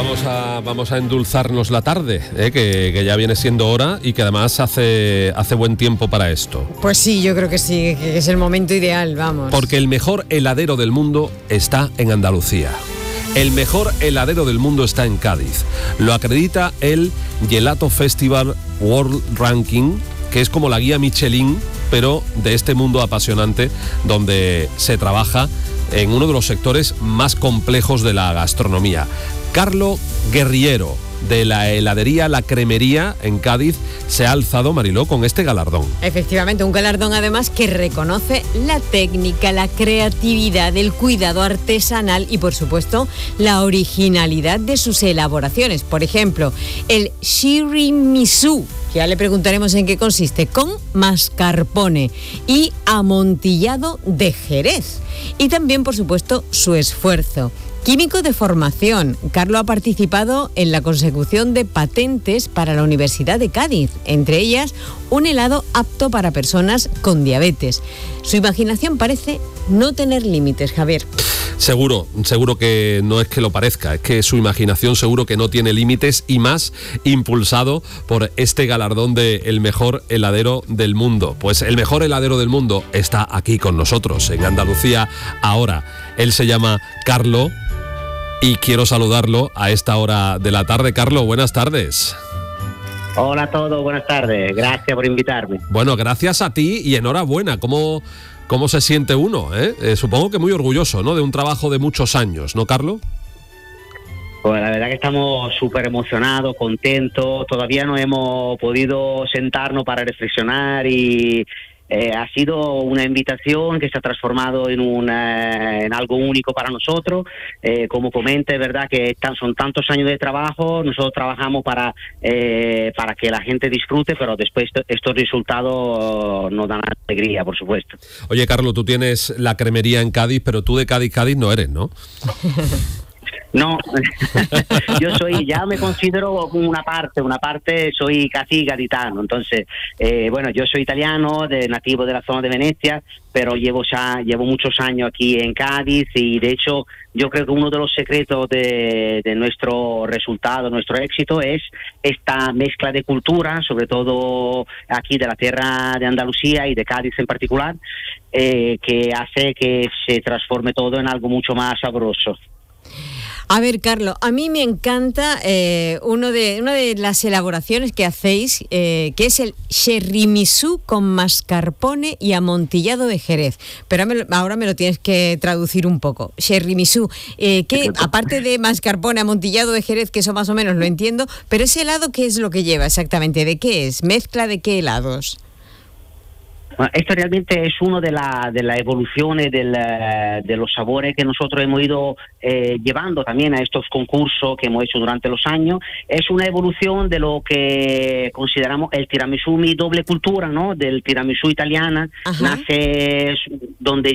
vamos a endulzarnos la tarde, que ya viene siendo hora y que además hace buen tiempo para esto. Pues sí, yo creo que sí, que es el momento ideal, vamos. Porque el mejor heladero del mundo está en Andalucía. El mejor heladero del mundo está en Cádiz. Lo acredita el Gelato Festival World Ranking, que es como la guía Michelin, pero de este mundo apasionante donde se trabaja en uno de los sectores más complejos de la gastronomía. Carlo Guerriero, de la heladería La Cremería en Cádiz, se ha alzado, Mariló, con este galardón. Efectivamente, un galardón además que reconoce la técnica, la creatividad, el cuidado artesanal y, por supuesto, la originalidad de sus elaboraciones. Por ejemplo, el tiramisú, que ya le preguntaremos en qué consiste, con mascarpone y amontillado de Jerez. Y también, por supuesto, su esfuerzo. Químico de formación, Carlo ha participado en la consecución de patentes para la Universidad de Cádiz, entre ellas un helado apto para personas con diabetes. Su imaginación parece no tener límites, Javier. Seguro que no es que lo parezca, es que su imaginación seguro que no tiene límites, y más impulsado por este galardón de el mejor heladero del mundo. Pues el mejor heladero del mundo está aquí con nosotros, en Andalucía ahora. Él se llama Carlo y quiero saludarlo a esta hora de la tarde. Carlo, buenas tardes. Hola a todos, buenas tardes. Gracias por invitarme. Bueno, gracias a ti y enhorabuena. ¿Cómo se siente uno? Supongo que muy orgulloso, ¿no? De un trabajo de muchos años, ¿no, Carlo? Pues la verdad que estamos súper emocionados, contentos. Todavía no hemos podido sentarnos para reflexionar y ha sido una invitación que se ha transformado en algo único para nosotros. Como comenta, es verdad que son tantos años de trabajo, nosotros trabajamos para que la gente disfrute, pero después estos resultados nos dan alegría, por supuesto. Oye, Carlos, tú tienes la cremería en Cádiz, pero tú de Cádiz no eres, ¿no? No, ya me considero una parte soy casi gaditano, entonces, yo soy italiano, nativo de la zona de Venecia, pero llevo muchos años aquí en Cádiz y de hecho yo creo que uno de los secretos de nuestro resultado, nuestro éxito es esta mezcla de cultura, sobre todo aquí de la tierra de Andalucía y de Cádiz en particular, que hace que se transforme todo en algo mucho más sabroso. A ver, Carlos, a mí me encanta una de las elaboraciones que hacéis, que es el tiramisú con mascarpone y amontillado de Jerez. Pero ahora me lo tienes que traducir un poco. Tiramisú, que aparte de mascarpone, amontillado de Jerez, que eso más o menos lo entiendo, pero ese helado, ¿qué es lo que lleva exactamente? ¿De qué es? ¿Mezcla de qué helados? Bueno, esto realmente es uno de la evoluciones de los sabores que nosotros hemos ido llevando también a estos concursos que hemos hecho durante los años. Es una evolución de lo que consideramos el tiramisú, mi doble cultura, ¿no? Del tiramisú italiana. Ajá. Nace donde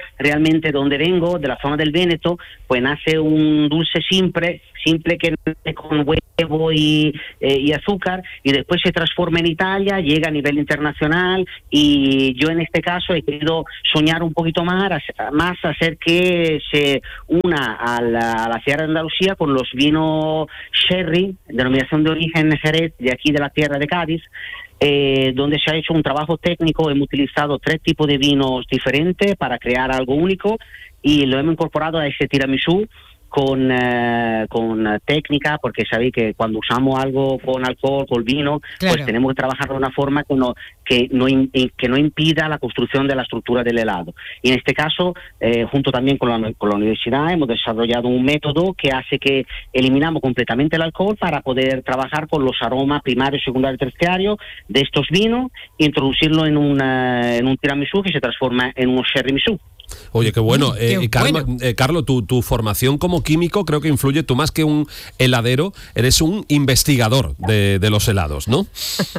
donde vengo, de la zona del Véneto, pues nace un dulce simple que nace con huevo y azúcar, y después se transforma en Italia, llega a nivel internacional, y yo en este caso he querido soñar un poquito más hacer que se una a la Sierra de Andalucía con los vinos sherry, denominación de origen Jerez, de aquí de la tierra de Cádiz, donde se ha hecho un trabajo técnico. Hemos utilizado 3 tipos de vinos diferentes para crear algo único y lo hemos incorporado a ese tiramisú con técnica, porque sabéis que cuando usamos algo con alcohol, con vino, claro, pues tenemos que trabajar de una forma que no impida la construcción de la estructura del helado. Y en este caso, junto también con la universidad, hemos desarrollado un método que hace que eliminamos completamente el alcohol para poder trabajar con los aromas primarios, secundarios y terciarios de estos vinos, e introducirlo en un tiramisú que se transforma en un tiramisú. Oye, qué bueno. Carlos, tu formación como químico creo que influye. Tú, más que un heladero, eres un investigador de los helados, ¿no?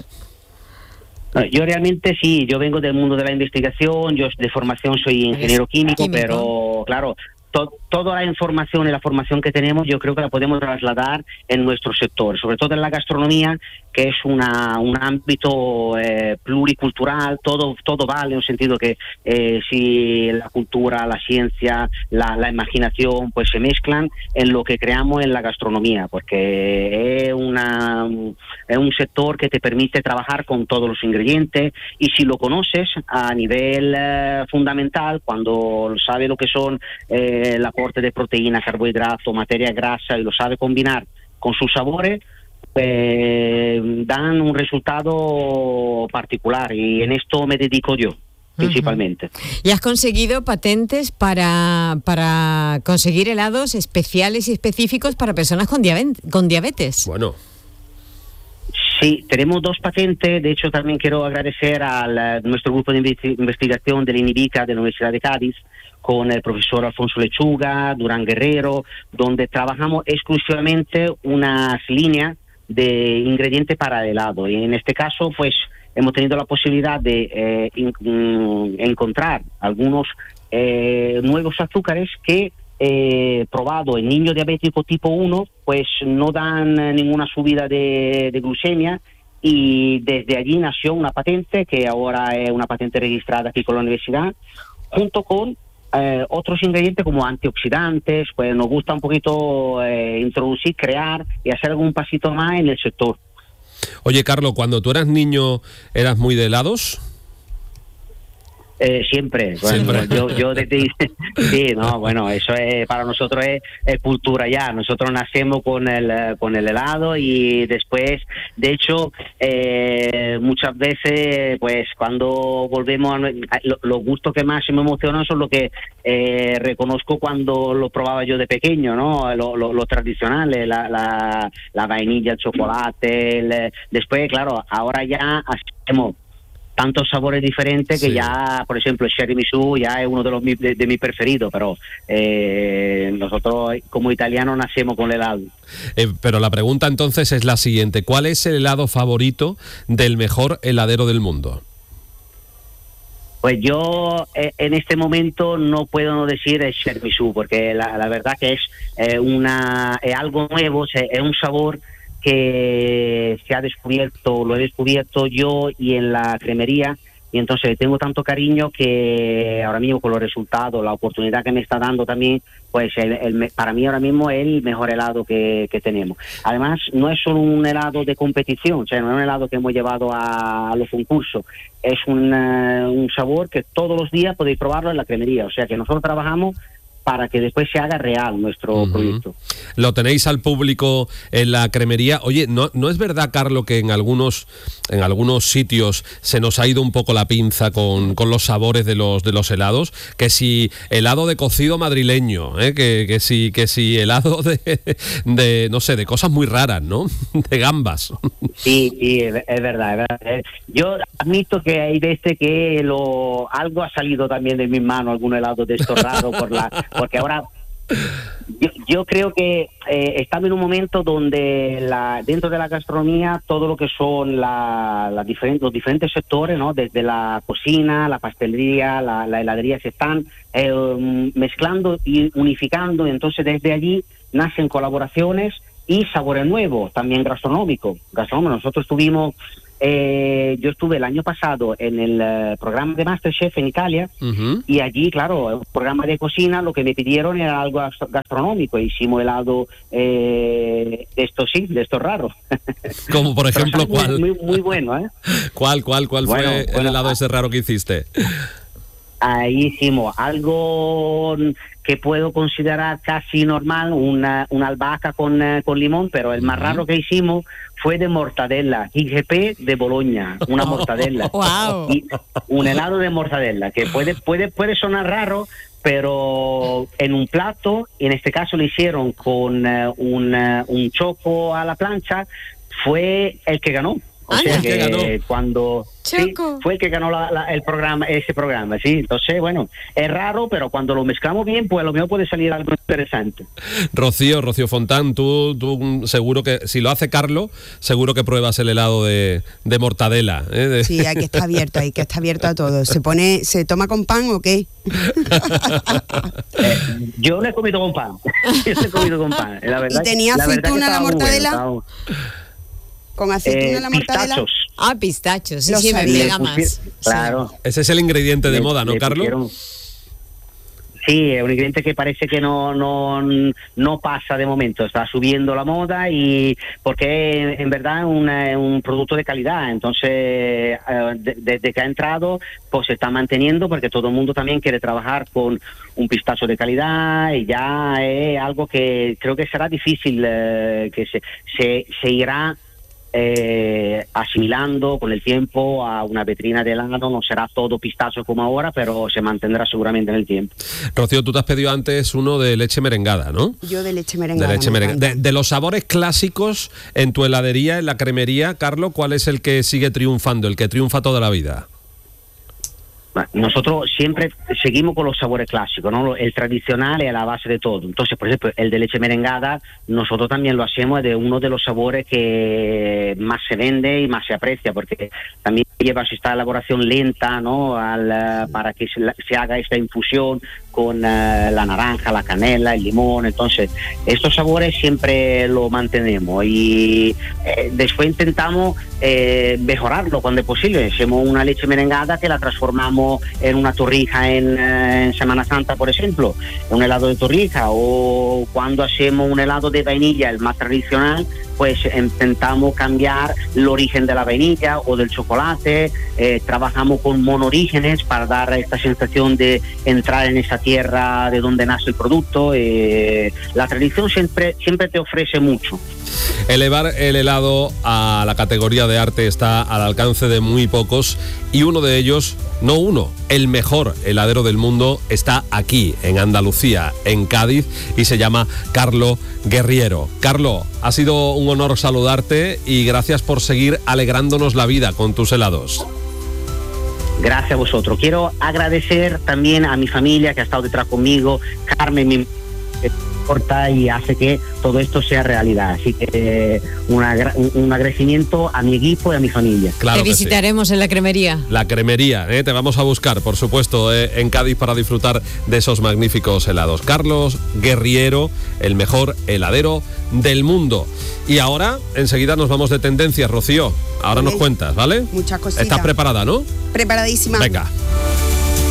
Yo realmente sí, yo vengo del mundo de la investigación, yo de formación soy ingeniero químico, pero claro, toda la información y la formación que tenemos yo creo que la podemos trasladar en nuestro sector, sobre todo en la gastronomía, que es un ámbito pluricultural, todo vale, en el sentido que si la cultura, la ciencia, la imaginación pues se mezclan en lo que creamos en la gastronomía, porque es un sector que te permite trabajar con todos los ingredientes, y si lo conoces a nivel fundamental, cuando sabes lo que son el aporte de proteína, carbohidrato, materia grasa, y lo sabe combinar con sus sabores, dan un resultado particular, y en esto me dedico yo principalmente. ¿Y has conseguido patentes para conseguir helados especiales y específicos para personas con diabetes? Bueno. Sí, tenemos 2 patentes. De hecho, también quiero agradecer a nuestro grupo de investigación del INIVICA de la Universidad de Cádiz, con el profesor Alfonso Lechuga, Durán Guerrero, donde trabajamos exclusivamente unas líneas de ingredientes para helado. Y en este caso, pues, hemos tenido la posibilidad de encontrar algunos nuevos azúcares que, probado en niños diabéticos tipo 1, pues no dan ninguna subida de glucemia, y desde allí nació una patente que ahora es una patente registrada aquí con la universidad, junto con otros ingredientes como antioxidantes. Pues nos gusta un poquito introducir, crear y hacer algún pasito más en el sector. Oye, Carlos, cuando tú eras niño, ¿eras muy de helados? Siempre. Bueno, yo desde sí, no, bueno, eso es para nosotros es cultura ya. Nosotros nacemos con el helado, y después, de hecho, muchas veces, pues cuando volvemos a los gustos que más me emocionan son los que reconozco cuando lo probaba yo de pequeño, ¿no? Lo tradicionales, la vainilla, el chocolate, después, claro, ahora ya hacemos tantos sabores diferentes que sí. Ya, por ejemplo, el tiramisú ya es uno de mis preferidos, pero nosotros como italianos nacemos con el helado. Pero la pregunta entonces es la siguiente: ¿cuál es el helado favorito del mejor heladero del mundo? Pues yo en este momento no puedo no decir el tiramisú, porque la verdad que es algo nuevo, es un sabor que lo he descubierto yo y en la cremería, y entonces tengo tanto cariño que ahora mismo, con los resultados, la oportunidad que me está dando también, pues para mí ahora mismo es el mejor helado que tenemos. Además, no es solo un helado de competición, o sea, no es un helado que hemos llevado a los concursos, es un sabor que todos los días podéis probarlo en la cremería, o sea que nosotros trabajamos para que después se haga real nuestro proyecto. Lo tenéis al público en la cremería. Oye, ¿no es verdad, Carlos, que en algunos sitios se nos ha ido un poco la pinza con los sabores de los helados? Que si helado de cocido madrileño, que si helado de no sé, de cosas muy raras, ¿no? De gambas. Sí, es verdad. Yo admito que hay veces que algo ha salido también de mis manos, algún helado de estos raros, porque ahora yo creo que estamos en un momento donde dentro de la gastronomía todo lo que son los diferentes sectores, ¿no? Desde la cocina, la pastelería, la heladería, se están mezclando y unificando, y entonces desde allí nacen colaboraciones y sabores nuevos, también gastronómicos. Nosotros tuvimos yo estuve el año pasado en el programa de MasterChef en Italia, y allí, claro, un programa de cocina, lo que me pidieron era algo gastronómico. Hicimos helado de estos raros. Como por ejemplo, ¿cuál? Muy bueno, ¿eh? ¿Cuál fue el helado ese raro que hiciste? Ahí hicimos algo que puedo considerar casi normal, una albahaca con limón, pero el más raro que hicimos fue de mortadela, IGP de Boloña, una mortadela. Wow. Y un helado de mortadela, que puede sonar raro, pero en un plato, en este caso lo hicieron con un choco a la plancha, fue el que ganó. O sea que cuando sí, fue el que ganó ese programa, sí. Entonces, bueno, es raro, pero cuando lo mezclamos bien, pues a lo mejor puede salir algo interesante. Rocío Fontán, tú seguro que, si lo hace Carlos, seguro que pruebas el helado de mortadela, ¿eh? Sí, hay que estar abierto a todo. ¿Se toma con pan o qué? Yo lo he comido con pan. La verdad, ¿y tenía aceituna la mortadela? con aceituna en la mortadela. Pistachos. Pistachos, sí, Lo sí, me sabía. pega más. Claro. Ese es el ingrediente de moda, ¿no, Carlos? Sí, es un ingrediente que parece que no pasa de momento, está subiendo la moda y porque en verdad es un producto de calidad, entonces desde que ha entrado pues se está manteniendo porque todo el mundo también quiere trabajar con un pistacho de calidad y ya es algo que creo que será difícil, que se irá asimilando con el tiempo a una vetrina de helado. No será todo pistacho como ahora, pero se mantendrá seguramente en el tiempo. Rocío, tú te has pedido antes uno de leche merengada, ¿no? Yo de leche merengada. De leche merengada. De los sabores clásicos en tu heladería, en la cremería, Carlos, ¿cuál es el que sigue triunfando, el que triunfa toda la vida? Nosotros siempre seguimos con los sabores clásicos, ¿no? El tradicional es la base de todo. Entonces, por ejemplo, el de leche merengada, nosotros también lo hacemos de uno de los sabores que más se vende y más se aprecia, porque también lleva esta elaboración lenta, ¿no? Para que se haga esta infusión con la naranja, la canela, el limón. Entonces, estos sabores siempre lo mantenemos y después intentamos mejorarlo cuando es posible. Hacemos una leche merengada que la transformamos en una torrija en Semana Santa, por ejemplo, un helado de torrija, o cuando hacemos un helado de vainilla, el más tradicional, pues intentamos cambiar el origen de la vainilla o del chocolate, trabajamos con monorígenes para dar esta sensación de entrar en esa tierra de donde nace el producto. La tradición siempre te ofrece mucho. Elevar el helado a la categoría de arte está al alcance de muy pocos y uno de ellos, no uno, el mejor heladero del mundo está aquí, en Andalucía, en Cádiz, y se llama Carlos Guerriero. Carlos, ha sido un honor saludarte y gracias por seguir alegrándonos la vida con tus helados. Gracias a vosotros. Quiero agradecer también a mi familia que ha estado detrás conmigo, Carmen, mi corta y hace que todo esto sea realidad. Así que un agradecimiento a mi equipo y a mi familia. Claro, te visitaremos en la cremería. La cremería, te vamos a buscar, por supuesto, en Cádiz para disfrutar de esos magníficos helados. Carlos Guerriero, el mejor heladero del mundo. Y ahora, enseguida nos vamos de tendencias, Rocío. Ahora nos cuentas, ¿vale? Muchas cositas. ¿Estás preparada, no? Preparadísima. Venga.